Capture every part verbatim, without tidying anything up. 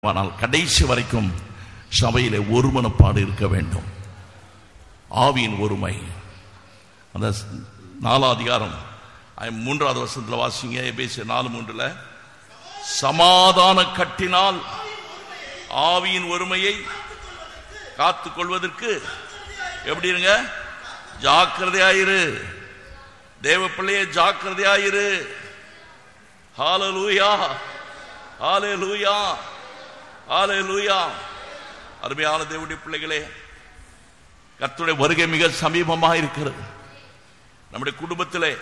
ஆனால் கடைசி வரைக்கும் சபையிலே ஒருமனப்பாடு இருக்க வேண்டும். ஆவியின் ஒருமை. அந்த நாலாம் அதிகாரம் மூன்றாவது வருஷத்துல வாசிங்க. எபேசியர் நாலு மூன்றுல சமாதான கட்டினால் ஆவியின் ஒருமையை காத்துக் கொள்வதற்கு எப்படி இருங்க? ஜாக்கிரதையாயிரு. தேவ பிள்ளையே ஜாக்கிரதையாயிரு. ஹல்லேலூயா, ஹல்லேலூயா, ஹல்லேலூயா. அருமையான தேவனுடைய பிள்ளைகளே, கர்த்தருடைய வருகை மிக சமீபமாக இருக்கிறது. நம்முடைய குடும்பத்திலே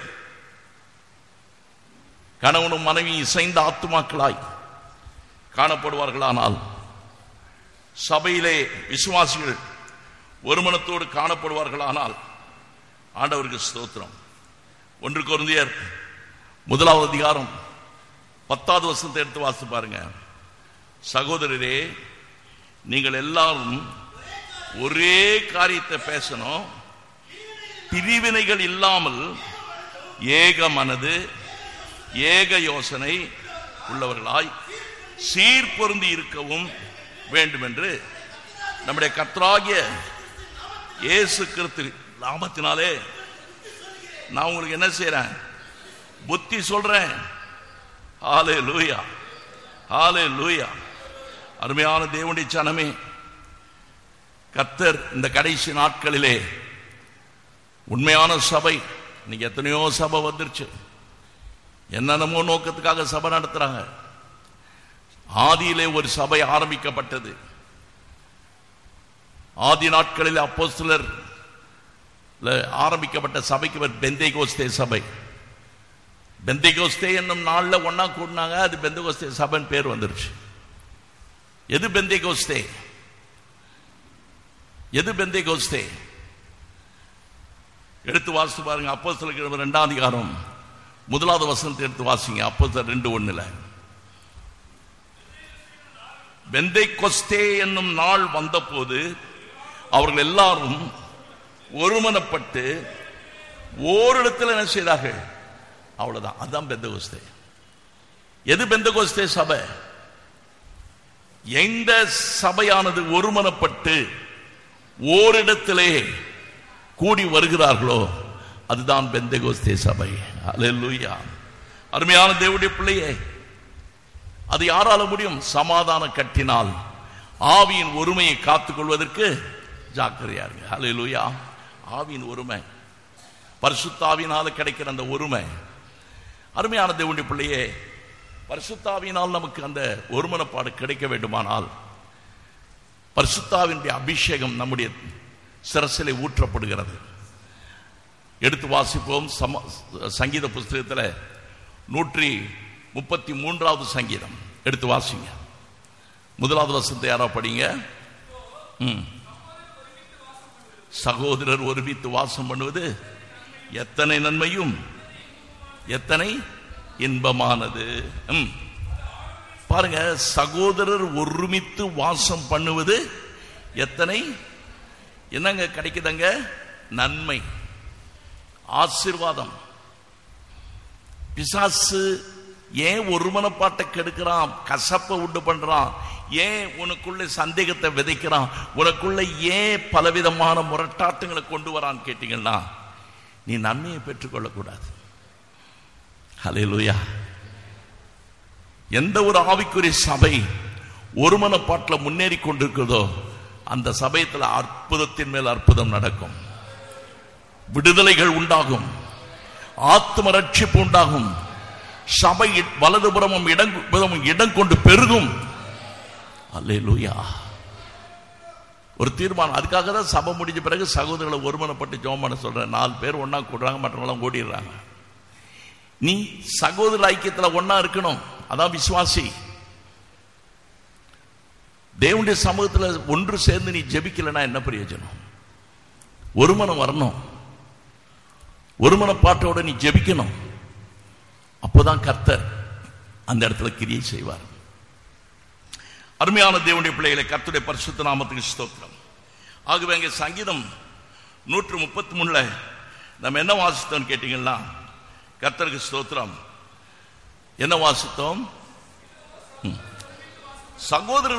கணவனும் மனைவி இசைந்த ஆத்துமாக்களாய் காணப்படுவார்களானால், சபையிலே விசுவாசிகள் ஒருமனத்தோடு காணப்படுவார்களானால், ஆண்டவருக்கு ஸ்தோத்திரம். ஒன்று கொரிந்தியர் முதலாவது அதிகாரம் பத்தாவது வசனத்தை எடுத்து வாசித்து பாருங்க. சகோதரரே, நீங்கள் எல்லாரும் ஒரே காரியத்தை பேசணும், பிரிவினைகள் இல்லாமல் ஏக மனது ஏக யோசனை உள்ளவர்களாய் சீர் பொருந்தி இருக்கவும் வேண்டும் என்று நம்முடைய கர்த்தராகிய இயேசு கிறிஸ்து நாமத்தினாலே நான் உங்களுக்கு என்ன செய்றேன்? புத்தி சொல்றேன். ஹல்லேலூயா, ஹல்லேலூயா. அருமையான தேவனுடைய ஜனமே, கர்த்தர் இந்த கடைசி நாட்களிலே உண்மையான சபை, இன்னைக்கு எத்தனையோ சபை வந்துருச்சு, என்னென்னமோ நோக்கத்துக்காக சபை நடத்துறாங்க. ஆதியிலே ஒரு சபை ஆரம்பிக்கப்பட்டது. ஆதி நாட்களில் அப்போஸ்தலர் ஆரம்பிக்கப்பட்ட சபைக்கு பெந்தேகோஸ்தே சபை. பெந்தேகோஸ்தே என்னும் நாளில் ஒன்னா கூடினாங்க, அது பெந்தேகோஸ்தே சபைன்னு பேர் வந்துருச்சு. எது பெந்தேகோஸ்தே? எது பெந்தேகோஸ்தே? எடுத்து வாசித்து பாருங்க. அப்போஸ்தலர் இரண்டாம் அதிகாரம் முதலாவது வசனத்தை எடுத்து வாசிங்க. அப்போஸ்தலர் ரெண்டு ஒண்ணுல பெந்தேகோஸ்தே என்னும் நாள் வந்தபோது அவர்கள் எல்லாரும் ஒருமனப்பட்டு ஓரிடத்தில் என்ன செய்தார்கள்? அவ்வளவுதான். அதுதான் பெந்தேகோஸ்தே. எது பெந்தேகோஸ்தே சபை? எந்த சபையானது ஒருமனப்பட்டு ஓரிடத்திலே கூடி வருகிறார்களோ அதுதான் பெந்தேகோஸ்தே சபை. அல்லேலூயா. அருமையான தேவனுடைய பிள்ளையே, அது யாரால முடியும்? சமாதான கட்டினால் ஆவியின் ஒருமையை காத்துக் கொள்வதற்கு ஜாக்கிரதையா இருங்க. அல்லேலூயா. ஆவியின் ஒருமை, பரிசுத்த ஆவியினால கிடைக்கிற அந்த ஒருமை. அருமையான தேவனுடைய பிள்ளையே, பரிசுத்த ஆவியினால் நமக்கு அந்த ஒருமனப்பாடு கிடைக்க வேண்டுமானால் பரிசுத்த ஆவியினுடைய அபிஷேகம் நம்முடைய சிரசிலே ஊற்றப்படுகிறது. எடுத்து வாசிப்போம். சங்கீத புஸ்தகத்தில் நூற்றி முப்பத்தி மூன்றாவது சங்கீதம் எடுத்து வாசிங்க. முதலாவது வசனத்தை யாரா படிங்க. சகோதரர் ஒருமித்து வாசம் பண்ணுவது எத்தனை நன்மையும் எத்தனை இன்பமானது. பாருங்க, சகோதரர் ஒருமித்து வாசம் பண்ணுவது எத்தனை என்னங்க கிடைக்குதுங்க? நன்மை, ஆசீர்வாதம். பிசாசு ஏன் ஒருமனப்பாட்டை கெடுக்கிறான்? கசப்பை உண்டு பண்றான். ஏன் உனக்குள்ள சந்தேகத்தை விதைக்கிறான்? உனக்குள்ள ஏன் பலவிதமான முரட்டாட்டங்களை கொண்டு வரான்னு கேட்டீங்கன்னா, நீ நன்மையை பெற்றுக்கொள்ளக்கூடாது. ஹல்லேலூயா. எந்த ஒரு ஆவிக்குரிய சபை ஒருமனப்பாட்டில் முன்னேறி கொண்டிருக்கிறதோ அந்த சபையத்தில் அற்புதத்தின் மேல் அற்புதம் நடக்கும். விடுதலைகள் உண்டாகும், ஆத்ம ரட்சிப்பு உண்டாகும், சபை வலதுபுறமும் இடம் இடம் கொண்டு பெருகும். அல்லேலூயா. ஒரு தீர்மானம். அதுக்காக தான் சபை முடிஞ்ச பிறகு சகோதரர்களை ஒருமனப்பட்டு ஜெபம் பண்ண சொல்றேன். நாலு பேர் ஒன்னா கூடுறாங்க, மற்றவங்களாம் ஓடிடுறாங்க. நீ சகோதர ஐக்கியத்தில் ஒன்னா இருக்கணும். அதான் விசுவாசி. தேவனுடைய சமூகத்தில் ஒன்று சேர்ந்து நீ ஜெபிக்கலன்னா என்ன பிரயோஜனம்? ஒருமனம் வரணும். ஒருமனப்பாட்டோட நீ ஜெபிக்கணும். அப்போதான் கர்த்தர் அந்த இடத்துல கிரியை செய்வார். அருமையான தேவனுடைய பிள்ளைகளை, கர்த்தருடைய பரிசுத்த நாமத்துக்கு ஸ்தோத்திரம். ஆகவே இங்கே சங்கீதம் நூற்று முப்பத்தி மூணுல நம்ம என்ன வாசித்தோம் கேட்டீங்கன்னா, கர்த்தருக்கு ஸ்தோத்திரம், என்ன வாசித்தோம்? சகோதரர்